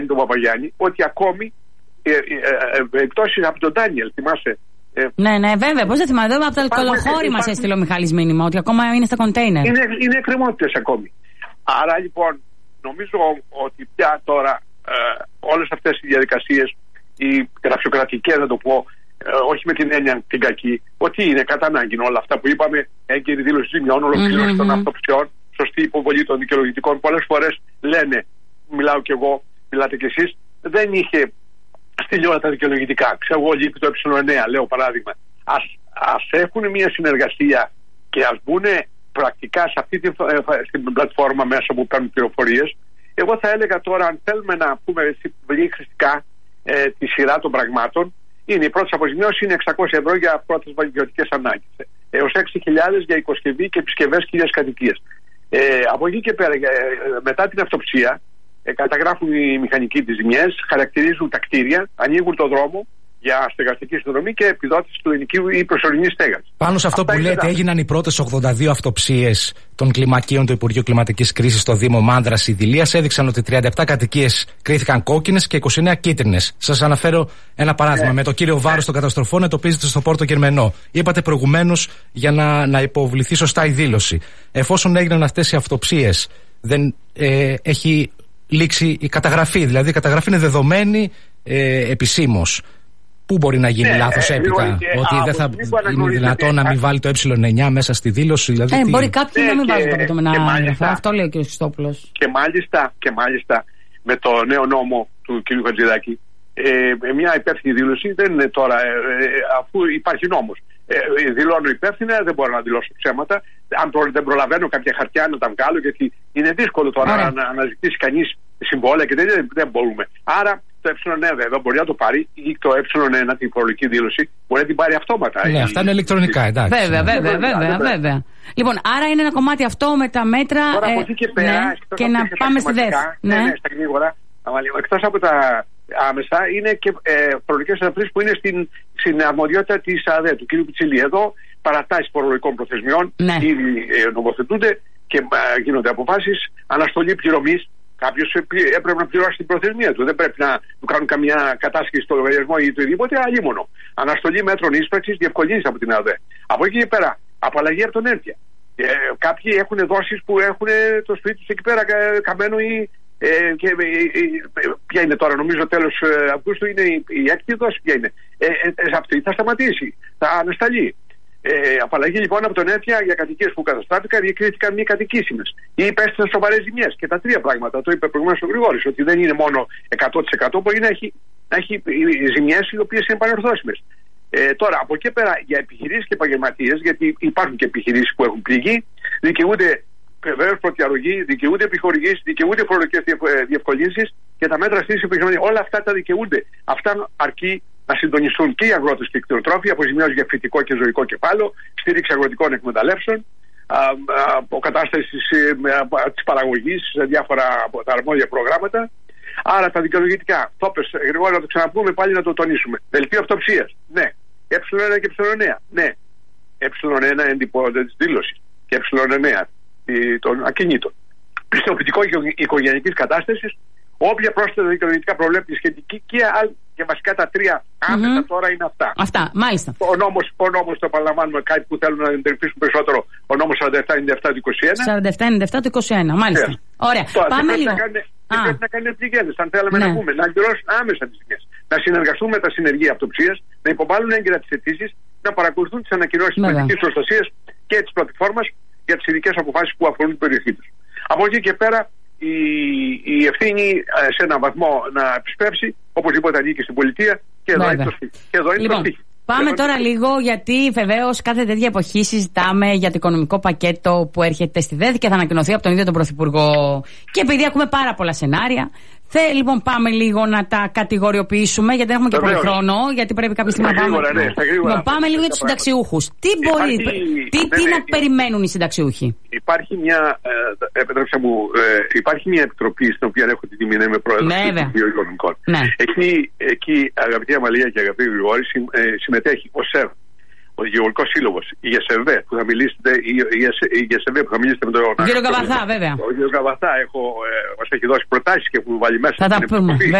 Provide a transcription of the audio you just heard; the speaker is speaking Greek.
τον Παπαγιάννη, ότι ακόμη εκτός από τον Ντάνιελ, θυμάσαι. Ναι, βέβαια. Πώς δεν θυμάμαι. Εδώ από το κολοχώρι μας έστειλε ο Μιχάλης μήνυμα ότι ακόμα είναι στα κοντέινερ. Είναι εκκρεμότητες ακόμη. Άρα λοιπόν, νομίζω ότι πια τώρα όλες αυτές οι διαδικασίες, οι γραφειοκρατικές, να το πω, όχι με την έννοια την κακή, ότι είναι κατά ανάγκη όλα αυτά που είπαμε, έγκαιρη δήλωση ζημιών, ολοκλήρωση των αυτοψιών, σωστή υποβολή των δικαιολογητικών. Πολλές φορές λένε, μιλάω κι εγώ, μιλάτε κι εσείς, δεν είχε στείλει όλα τα δικαιολογητικά. Ξέρω εγώ, λείπει το ε9, λέω παράδειγμα. Ας έχουν μια συνεργασία και ας μπουν πρακτικά σε αυτή την πλατφόρμα μέσα που παίρνουν πληροφορίες. Εγώ θα έλεγα τώρα, αν θέλουμε να πούμε χρηστικά τη σειρά των πραγμάτων, είναι η πρώτη αποζημίωση είναι 600 ευρώ για πρώτες βαγγελιωτικές ανάγκες. Έως 6.000 για οικοσκευή και επισκευές κυρίας κατοικίας. Από εκεί και πέρα, μετά την αυτοψία, καταγράφουν οι μηχανικοί τις ζημιές, χαρακτηρίζουν τα κτίρια, ανοίγουν το δρόμο για στεγαστική συνδρομή και επιδότηση του ενοικίου ή προσωρινή στέγαση. Πάνω σε αυτό που λέτε, έγιναν οι πρώτες 82 αυτοψίες των κλιμακίων του Υπουργείου Κλιματικής Κρίσης στο Δήμο Μάνδρας Ιδηλίας. Έδειξαν ότι 37 κατοικίες κρίθηκαν κόκκινες και 29 κίτρινες. Σας αναφέρω ένα παράδειγμα. Με το κύριο βάρος των καταστροφών εντοπίζεται στο Πόρτο Γερμενό. Είπατε προηγουμένως για να υποβληθεί σωστά η δήλωση. Εφόσον έγιναν αυτές οι αυτοψίες, δεν έχει λήξει η καταγραφή. Δηλαδή η καταγραφή είναι δεδομένη επισήμως. Πού μπορεί να γίνει λάθος έπειτα, ότι δεν θα είναι δυνατόν να μην βάλει το ε9 μέσα στη δήλωση? Δηλαδή, μπορεί κάποιοι να μην βάλουν το απαιτούμενα έγγραφα. Αυτό λέει ο κ. Χριστόπουλος. Και μάλιστα με το νέο νόμο του κ. Χατζηδάκη, μια υπεύθυνη δήλωση δεν είναι τώρα, αφού υπάρχει νόμος. Δηλώνω υπεύθυνα, δεν μπορώ να δηλώσω ψέματα. Αν δεν προλαβαίνω κάποια χαρτιά να τα βγάλω, γιατί είναι δύσκολο τώρα να αναζητήσει κανείς συμβόλαια και δεν μπορούμε. Άρα το ε9 βέβαια μπορεί να το πάρει, ή το ε1, την φορολογική δήλωση, μπορεί να την πάρει αυτόματα. Ναι, αυτά είναι ηλεκτρονικά, εντάξει. Βέβαια. Λοιπόν, άρα είναι ένα κομμάτι αυτό με τα μέτρα. Τώρα από εκεί και πέρα, και να πάμε στη ΔΕΘ. Ναι, στα γρήγορα. Εκτός από τα άμεσα, είναι και φορολογικές αναπτύσσεις που είναι στην αρμοδιότητα της ΑΔΕ, του κ. Πιτσιλή. Εδώ παρατάσεις φορολογικών προθεσμιών ήδη νομοθετούνται και γίνονται αποφάσεις. Αναστολή πληρωμής. Κάποιος έπρεπε να πληρώσει την προθεσμία του. Δεν πρέπει να του κάνουν καμιά κατάσχεση στο λογαριασμό ή οτιδήποτε, αλλήμονο. Αναστολή μέτρων ίσπραξης, διευκολύνσεις από την ΑΔΕ. Από εκεί και πέρα, απαλλαγή από τον ΕΡΤΙΑ. Κάποιοι έχουν δόσεις που έχουν το σπίτι τους εκεί πέρα καμένο ή. Ποια είναι τώρα, νομίζω τέλος Αυγούστου είναι η έκτη δόση. Ποια είναι. Αυτή θα σταματήσει, θα ανασταλεί. Απαλλαγή λοιπόν από τον ΕΡΤΙΑ για κατοικίες που καταστράφηκαν ή κρίθηκαν μη κατοικήσιμες ή υπέστησαν σοβαρές ζημιές. Και τα τρία πράγματα, το είπε προηγουμένως ο Γρηγόρης, ότι δεν είναι μόνο 100%, μπορεί να έχει ζημιές οι οποίες είναι πανορθώσιμες. Τώρα, από εκεί πέρα για επιχειρήσεις και επαγγελματίες, γιατί υπάρχουν και επιχειρήσεις που έχουν πληγεί, δικαιούνται βεβαίως προτιαρρωγή, δικαιούνται επιχορηγήσεις, δικαιούνται φορολογικές διευκολύνσεις και τα μέτρα στήριξης επιχειρηματικών. Όλα αυτά τα δικαιούνται. Αυτά αρκεί να συντονιστούν και οι αγρότες και οι κτηνοτρόφοι, αποζημιώσεις για φυτικό και ζωικό κεφάλαιο, στήριξη αγροτικών εκμεταλλεύσεων, αποκατάσταση της παραγωγής σε διάφορα από τα αρμόδια προγράμματα. Άρα τα δικαιολογητικά, το πες Γρηγόρη, να το ξαναπούμε πάλι, να το τονίσουμε. Δελτίο αυτοψίας, ναι. ε1 και ε9, ναι. ε1 εντυπώνεται της δήλωσης και ε9 των ακινήτων. Πιστοποιητικό οικογενειακής κατάστασης, όποια πρόσθετα δικαιολογητικά προβλέπει τη σχετική και βασικά τα τρία άμεσα τώρα είναι αυτά. Αυτά, μάλιστα. Ο νόμος, το επαναλαμβάνουμε, κάτι που θέλουν να εντρυφήσουν περισσότερο, ο νόμος 4797 του 21. 4797 του 21, μάλιστα. Ωραία. Τώρα, πάμε λίγο. Πρέπει να κάνουν πληγέντες, αν θέλαμε να πούμε, να εκπληρώσουν άμεσα τις ζημιές. Να συνεργαστούν με τα συνεργεία αυτοψίας, να υποβάλουν έγκαιρα τις αιτήσεις, να παρακολουθούν τις ανακοινώσεις της πολιτικής προστασίας και της πλατφόρμας για τις ειδικές αποφάσεις που αφορούν την περιοχή τους. Από εκεί και πέρα, η ευθύνη σε έναν βαθμό να επισπεύσει, οπωσδήποτε ανήκει στην πολιτεία, και εδώ είναι το στίχη. Πάμε τώρα λίγο, γιατί βεβαίως κάθε τέτοια εποχή συζητάμε για το οικονομικό πακέτο που έρχεται στη ΔΕΘ και θα ανακοινωθεί από τον ίδιο τον Πρωθυπουργό. Και επειδή ακούμε πάρα πολλά σενάρια, λοιπόν πάμε λίγο να τα κατηγοριοποιήσουμε, γιατί δεν έχουμε και πολύ χρόνο, γιατί πρέπει κάποια στιγμή να πάμε. Πάμε λίγο για τους συνταξιούχους. Τι να περιμένουν οι συνταξιούχοι? Υπάρχει μια, επιτρέψτε μου, υπάρχει μια επιτροπή στην οποία έχω την τιμή να είμαι πρόεδρος του Υπουργείου Οικονομικών. Εκεί, αγαπητή Αμαλία και αγαπητή Γρηγόρη, συμμετέχει ο ΣΕΡ, ο Γεωργικός Σύλλογος, η ΓΕΣΕΒΕ που θα μιλήσετε, η ΓΕΣΕΒΕ που θα μιλήσετε με τον κύριο Καβαθά, βέβαια. Ο κύριο Καβαθά μας έχει δώσει προτάσεις και που βάλει μέσα. Θα τα πούμε.